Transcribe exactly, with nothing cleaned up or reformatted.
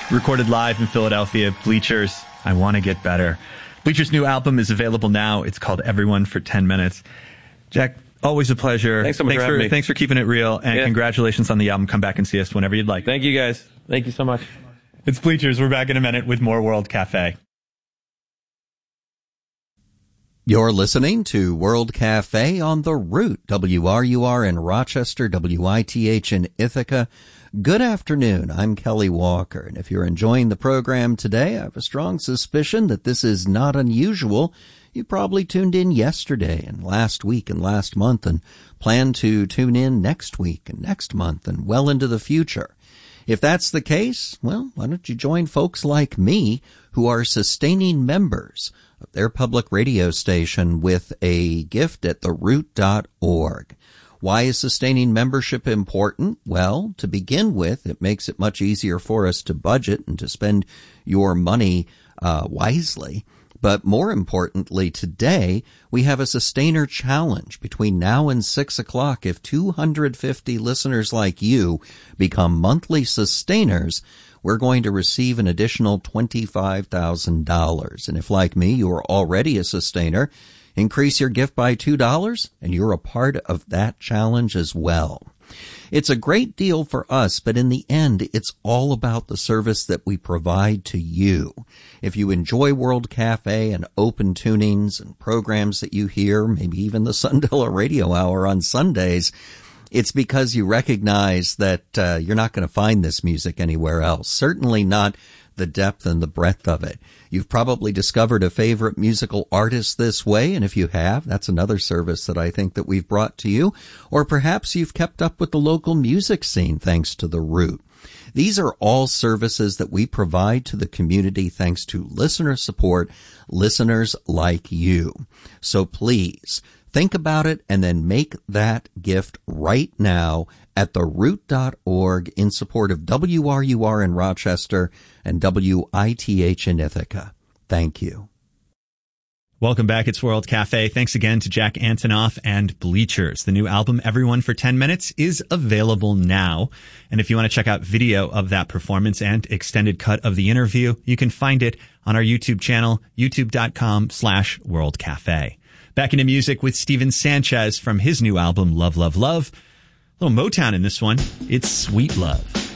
recorded live in Philadelphia. Bleachers, I Want to Get Better. Bleachers' new album is available now. It's called Everyone for ten minutes. Jack, always a pleasure. Thanks so much thanks for having for, me. Thanks for keeping it real, and yeah. congratulations on the album. Come back and see us whenever you'd like. Thank you, guys. Thank you so much. It's Bleachers. We're back in a minute with more World Cafe. You're listening to World Cafe on The Root, W R U R in Rochester, W I T H in Ithaca. Good afternoon. I'm Kelly Walker, and if you're enjoying the program today, I have a strong suspicion that this is not unusual. You probably tuned in yesterday and last week and last month and plan to tune in next week and next month and well into the future. If that's the case, well, why don't you join folks like me who are sustaining members of their public radio station with a gift at the root dot org. Why is sustaining membership important? Well, to begin with, it makes it much easier for us to budget and to spend your money uh, wisely. But more importantly, today, we have a sustainer challenge between now and six o'clock. If two hundred fifty listeners like you become monthly sustainers, we're going to receive an additional twenty-five thousand dollars. And if, like me, you are already a sustainer, increase your gift by two dollars, and you're a part of that challenge as well. It's a great deal for us, but in the end, it's all about the service that we provide to you. If you enjoy World Cafe and open tunings and programs that you hear, maybe even the Sundilla Radio Hour on Sundays, it's because you recognize that uh, you're not going to find this music anywhere else, certainly not the depth and the breadth of it. You've probably discovered a favorite musical artist this way, and if you have, that's another service that I think that we've brought to you. Or perhaps you've kept up with the local music scene thanks to The Root. These are all services that we provide to the community thanks to listener support, listeners like you. So please, think about it and then make that gift right now at the root dot org in support of W R U R in Rochester and W I T H in Ithaca. Thank you. Welcome back. It's World Cafe. Thanks again to Jack Antonoff and Bleachers. The new album, Everyone for ten minutes, is available now. And if you want to check out video of that performance and extended cut of the interview, you can find it on our YouTube channel, youtube.com slash World Cafe. Back into music with Steven Sanchez from his new album, Love, Love, Love. A little Motown in this one. It's Sweet Love.